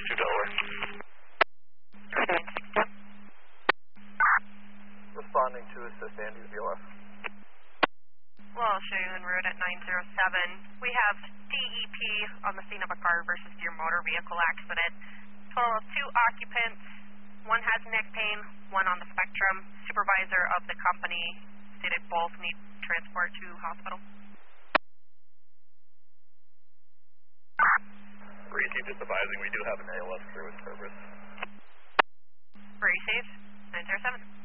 962 Delaware. 962. Responding to assist Andy's VLF. Well, I'll show you en route at 907. We have DEP on the scene of a car versus your motor vehicle accident. Total of 2 occupants. One has neck pain, one on the spectrum. Supervisor of the company stated both need transport to hospital. Received just advising we do have an ALS crew in service. Received 907.